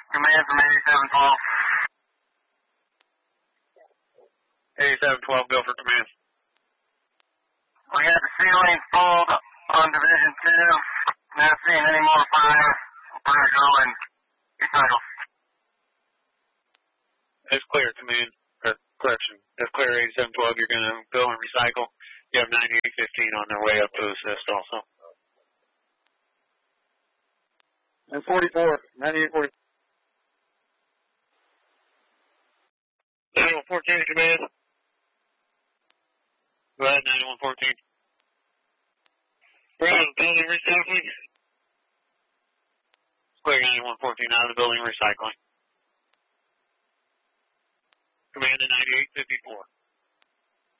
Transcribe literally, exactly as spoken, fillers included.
Command from eighty-seven twelve. eighty-seven twelve, go for command. We got the ceiling full on Division two. Not seeing any more fire, pressure, and recycle. It's clear, command. Or, correction. It's clear, eighty-seven twelve. You're going to go and recycle. You have ninety-eight fifteen on their way up to assist also. And forty-four, ninety-eight forty. ninety-one fourteen, command. Go ahead, ninety-one fourteen. Brown, building recycling. Clear ninety-one fourteen out of the building recycling. Command to ninety-eight fifty-four.